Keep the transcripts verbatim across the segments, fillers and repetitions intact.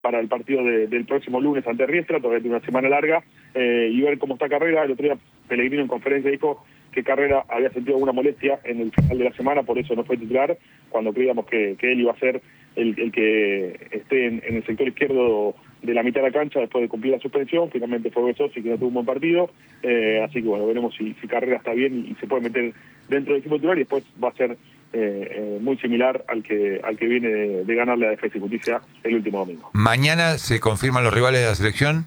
para el partido de, del próximo lunes ante Riestra, todavía tiene una semana larga, eh, y ver cómo está Carrera. El otro día Pellegrino en conferencia dijo que Carrera había sentido alguna molestia en el final de la semana, por eso no fue titular, cuando creíamos que, que él iba a ser el, el que esté en, en el sector izquierdo de la mitad de la cancha después de cumplir la suspensión. Finalmente fue Besosi, que no tuvo un buen partido, eh, así que bueno, veremos si, si Carrera está bien y, y se puede meter dentro del equipo titular, y después va a ser eh, eh, muy similar al que al que viene de, de ganarle a Defensa y Justicia el último domingo. ¿Mañana se confirman los rivales de la selección?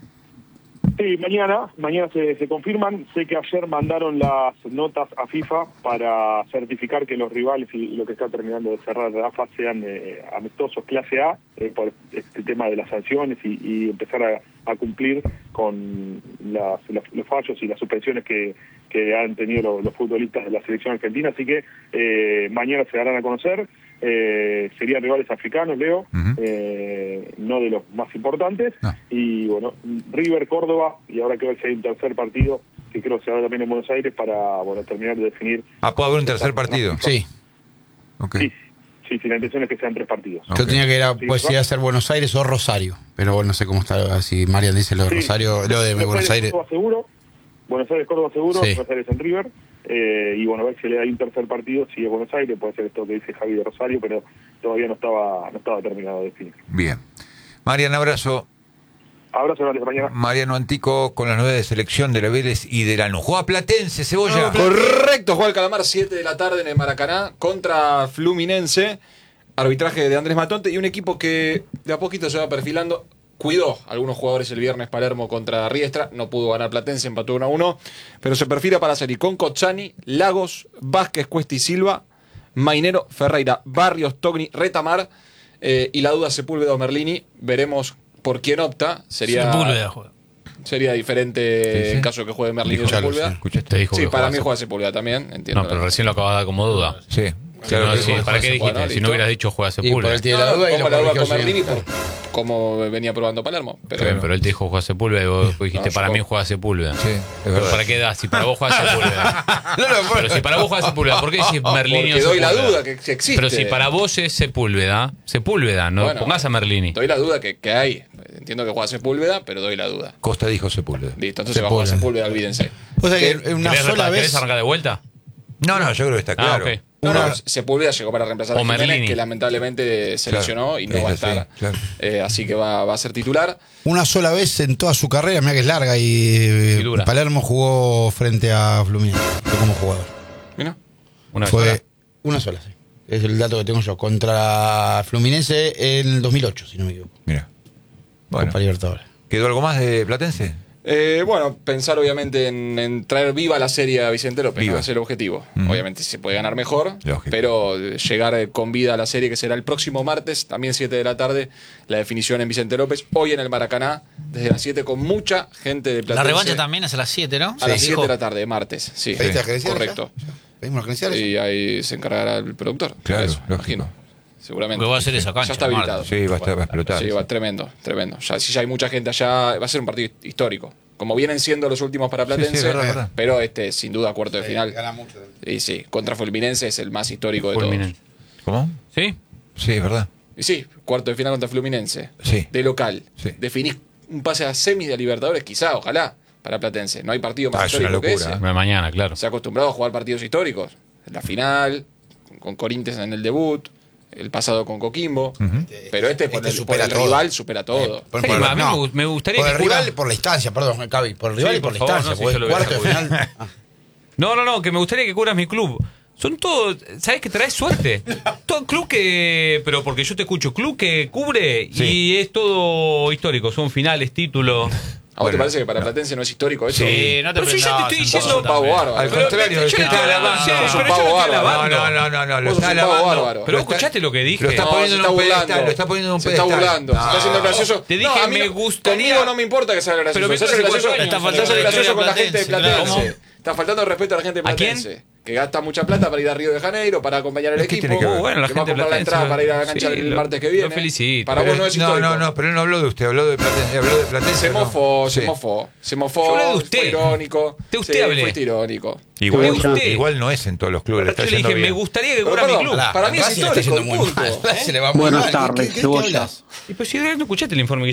Sí, mañana, mañana se, se confirman. Sé que ayer mandaron las notas a FIFA para certificar que los rivales y lo que está terminando de cerrar la A F A sean eh, amistosos clase A, eh, por este tema de las sanciones y, y empezar a, a cumplir con las, los, los fallos y las suspensiones que, que han tenido los, los futbolistas de la selección argentina. Así que eh, mañana se darán a conocer. Eh, serían rivales africanos, Leo, uh-huh. eh, no de los más importantes, no. Y bueno, River, Córdoba, y ahora creo que hay un tercer partido que creo que se va también en Buenos Aires para bueno terminar de definir. Ah, ¿puede haber un tercer partido? Sí. Okay. Sí, sí, sí, la intención es que sean tres partidos. Okay. Yo tenía que era, sí, pues iba a ser Buenos Aires o Rosario, pero bueno, no sé cómo está, si Marian dice lo de sí. Rosario, lo de Buenos, Buenos Aires. Córdoba seguro, Buenos Aires, Córdoba seguro, sí. Buenos Aires en River. Eh, y bueno, a ver si le da un tercer partido, si es Buenos Aires, puede ser esto que dice Javi de Rosario, pero todavía no estaba no estaba terminado de definir. Bien. Mariano, abrazo. Abrazo, gracias, mañana. Mariano Antico con las nueve de selección de la Vélez y de Lanús. Juega Platense, Cebolla. No, correcto, juega el Calamar, siete de la tarde en el Maracaná contra Fluminense. Arbitraje de Andrés Matonte y un equipo que de a poquito se va perfilando. Cuidó a algunos jugadores el viernes Palermo contra Riestra, no pudo ganar Platense, empató uno a uno, pero se perfila para la serie con Cozzani, Lagos, Vázquez, Cuesta y Silva, Mainero, Ferreira, Barrios, Togni, Retamar, eh, y la duda Sepúlveda o Merlini. Veremos por quién opta. Sería, Sepúlveda juega. Sería diferente sí, sí. en caso de que juegue Merlini o Sepúlveda. Sí, escuchaste, dijo sí que para juega mí juega Sepúlveda también, entiendo. No, pero recién lo acabas de dar como duda. Sí. Claro, claro, sí, ¿para qué dijiste? Bueno, si no hubieras dicho juega Sepúlveda. Y la duda y como lo la duda con sí. Merlini por cómo venía probando Palermo. Pero, sí, pero él te dijo juega Sepúlveda y vos dijiste no, para yo... mí juega Sepúlveda. Sí, pero ¿para qué das? Si para vos juega Sepúlveda. no, no, pero si para vos juega Sepúleda, ¿por qué decís Merlini o Porque doy Sepúlveda? la duda que existe. Pero si para vos es Sepúlveda, Sepúlveda, no bueno, pongas a Merlini. Doy la duda que, que hay. Entiendo que juega Sepúlveda, pero doy la duda. Costa dijo Sepúlveda. Listo, entonces va a jugar Sepúlveda, olvídense. O sea que una sola vez. ¿Querés arrancar de vuelta? No, no, yo creo que está claro. Ah, okay. No, Una... no, Sepúlveda llegó para reemplazar o a Jiménez, Merlini. que lamentablemente se lesionó claro, y no va a estar. Sí, claro. eh, así que va, va a ser titular. Una sola vez en toda su carrera, mira que es larga, y, y Palermo jugó frente a Fluminense como jugador. ¿Mira? Una Fue sola. Una sola, sí. Es el dato que tengo yo. Contra Fluminense en el dos mil ocho, si no me equivoco. Mira. Bueno. Copa Libertadores. ¿Quedó algo más de Platense? Eh, bueno, pensar obviamente en, en traer viva la serie a Vicente López, viva. ¿no? Es el objetivo. Mm. Obviamente se puede ganar mejor, Lógico. Pero llegar con vida a la serie, que será el próximo martes, también siete de la tarde, la definición en Vicente López, hoy en el Maracaná, desde las siete, con mucha gente de Platense. La revancha también es a las siete, ¿no? A sí. las siete de la tarde, martes, sí. ¿Pediste sí. Correcto. ¿Pedimos las credenciales? Y ahí se encargará el productor. Claro, eso, imagino. Seguramente. Porque va a ser esa cancha. Ya está habilitado. Sí, va a, estar, va a explotar. Sí, va tremendo, tremendo. Ya, si ya hay mucha gente allá, va a ser un partido histórico. Como vienen siendo los últimos para Platense, sí, sí, verdad, verdad. Pero este sin duda cuarto de sí, final. Gana mucho. Y sí, contra Fluminense es el más histórico de Fulminense. todos. ¿Cómo? ¿Sí? Sí, es verdad. Y sí, cuarto de final contra Fluminense. Sí. De local. Sí. Definís un pase a semis de Libertadores, quizá, ojalá, para Platense. No hay partido más ah, histórico locura, que ese. ¿eh? Mañana, claro. Se ha acostumbrado a jugar partidos históricos. La final, con Corinthians en el debut, el pasado con Coquimbo, uh-huh. Pero este, este por el, por el rival supera todo. Eh, por, sí, por, a mí no, me gustaría por que el rival, jura... por la instancia, perdón, Cavi, por el rival sí, y por, por la favor, instancia, no, porque sí, cuarto de final. Ah. No, no, no, que me gustaría que cubras mi club. Son todos, ¿sabes que traes suerte? Todo club que, pero porque yo te escucho, club que cubre sí. Y es todo histórico, son finales, títulos. ¿A vos bueno, te parece que para no. Platense no es histórico eso? Sí, no te Pero si yo te estoy diciendo... Vos sos un pavo bárbaro. Al contrario, yo te estoy alabando. Vos sos un pavo bárbaro. No, no, no, no, lo está alabando. Pero vos escuchaste lo que dije. Lo está poniendo en un pedestal, lo está poniendo en un pedestal. Se está burlando, se está haciendo gracioso. Te dije me gustaría... Conmigo no me importa que sea gracioso. Pero se hace gracioso, está faltando gracioso con la gente de Platense. Está faltando el respeto a la gente de Platense. que gasta mucha plata para ir a Río de Janeiro, para acompañar al ¿Qué equipo. tiene que ver? Uh, bueno, la que va a gente comprar la platense, entrada para ir a la cancha sí, el lo- martes que viene. lo felicito. Para Pero vos no es no, histórico. no, no, pero él no habló de usted, habló de Platense. Habló de Platense Se no. mofó, se Sí. mofó, se mofó. Yo hablé de usted. Fue irónico. De usted Sí, hablé. fuiste irónico. Igual, usted. igual no es en todos los clubes. le está Yo le yendo dije, me bien. gustaría que Pero, cubra mi perdón, club. pará, para mí es Racing le está histórico, yendo muy punto. mal. Se le va muy Buenas mal. ¿Qué- tardes, qué- qué Cebolla. hablas? Y pues si no escuchaste el informe que